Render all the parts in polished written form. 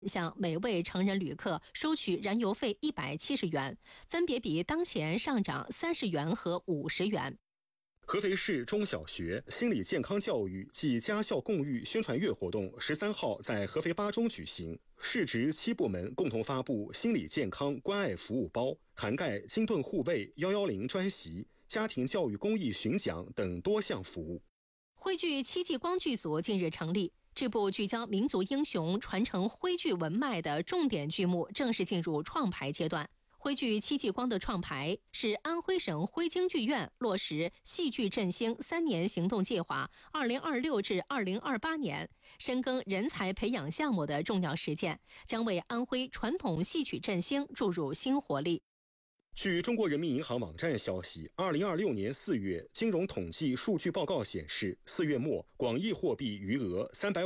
向每位成人旅客收取燃油费170元，分别比当前上涨30元和50元。 合肥市中小学心理健康教育暨家校共育宣传月活动13号在合肥8中举行，市直7部门共同发布心理健康关爱服务包，涵盖金盾护卫、110专席、家庭教育公益巡讲等多项服务。 徽剧戚继光剧组近日成立，这部聚焦民族英雄、传承徽剧文脉的重点剧目正式进入创排阶段。徽剧戚继光的创排是安徽省徽京剧院落实戏剧振兴3年行动计划2026至2028年深耕人才培养项目的重要实践，将为安徽传统戏曲振兴注入新活力。 据中国人民银行网站消息，2026年4月金融统计数据报告显示，4月末广义货币余额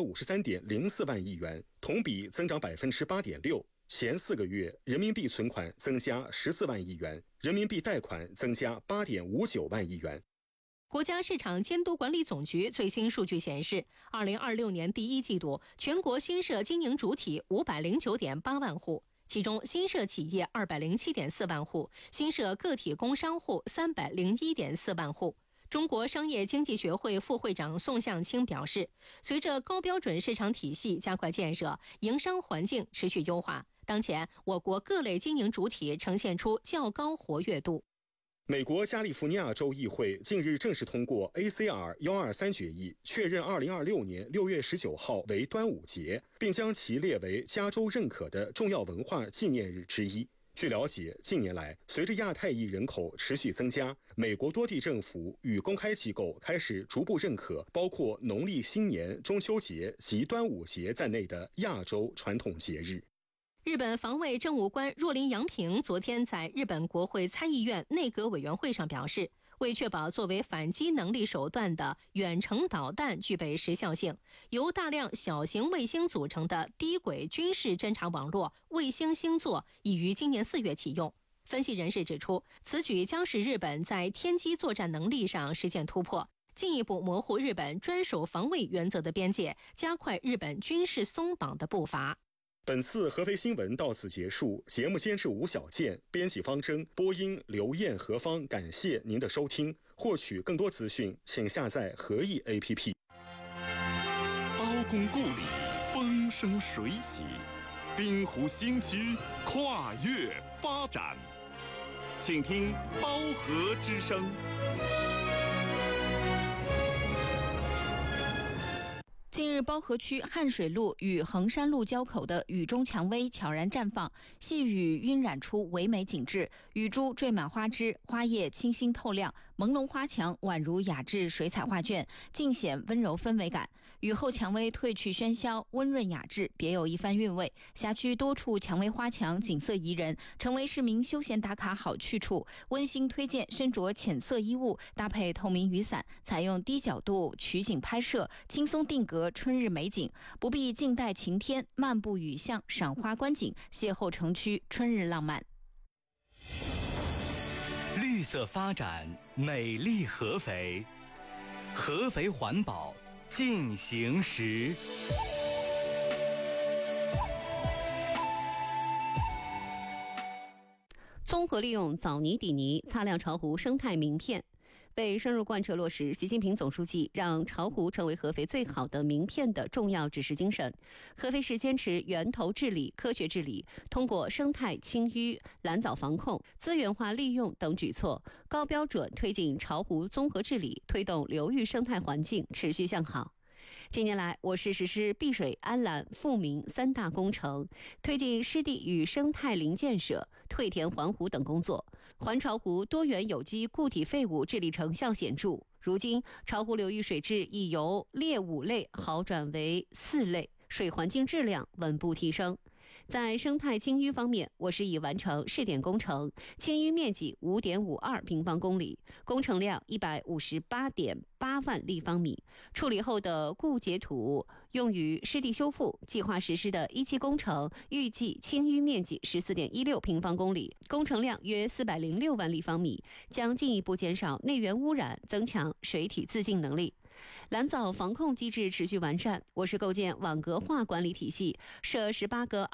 353.04万亿元，同比增长8.6%。前4个月人民币存款增加14万亿元，人民币贷款增加8.59万亿元。 国家市场监督管理总局最新数据显示，2026年第一季度全国新设经营主体509.8万户，其中新设企业207.4万户，新设个体工商户301.4万户。中国商业经济学会副会长宋向清表示，随着高标准市场体系加快建设，营商环境持续优化，当前我国各类经营主体呈现出较高活跃度。 美国加利福尼亚州议会近日正式通过 ACR 123决议，确认2026年6月19号为端午节，并将其列为加州认可的重要文化纪念日之一。据了解，近年来，随着亚太裔人口持续增加，美国多地政府与公开机构开始逐步认可包括农历新年、中秋节及端午节在内的亚洲传统节日。 日本防卫政务官若林洋平昨天在日本国会参议院内阁委员会上表示，为确保作为反击能力手段的远程导弹具备时效性，由大量小型卫星组成的低轨军事侦察网络卫星星座已于今年4月启用。分析人士指出，此举将使日本在天基作战能力上实现突破，进一步模糊日本专守防卫原则的边界，加快日本军事松绑的步伐。 本次合肥新闻到此结束，节目监制吴小健，编辑方征，播音刘燕、何方，感谢您的收听。获取更多资讯，请下载合意 APP。 刀工故里，风生水起，滨湖新区跨越发展，请听包河之声。 近日，包河区汉水路与衡山路交口的雨中蔷薇悄然绽放，细雨晕染出唯美景致，雨珠缀满花枝，花叶清新透亮，朦胧花墙宛如雅致水彩画卷，尽显温柔氛围感。雨后蔷薇褪去喧嚣，温润雅致，别有一番韵味。辖区多处蔷薇花墙景色宜人，成为市民休闲打卡好去处。温馨推荐身着浅色衣物，搭配透明雨伞，采用低角度取景拍摄，轻松定格春日美景，不必静待晴天，漫步雨巷，赏花观景，邂逅城区春日浪漫。 绿色发展，美丽合肥，合肥环保进行时。 综合利用枣泥底泥擦亮巢湖生态名片。被深入贯彻落实习近平总书记让巢湖成为合肥最好的名片的重要指示精神。合肥市坚持源头治理、科学治理，通过生态清淤、蓝藻防控、资源化利用等举措，高标准推进巢湖综合治理，推动流域生态环境持续向好。近年来，我市实施碧水安澜富民3大工程，推进湿地与生态林建设、退田环湖等工作，环巢湖多元有机固体废物治理成效显著。如今，巢湖流域水质已由劣5类好转为4类，水环境质量稳步提升。在生态清淤方面，我市已完成试点工程，清淤面积5.52平方公里，工程量158.8万立方米。处理后的固结土用于湿地修复。计划实施的1期工程预计清淤面积14.16平方公里，工程量约406万立方米，将进一步减少内源污染，增强水体自净能力。 蓝藻防控机制持续完善，我市构建网格化管理体系，设18个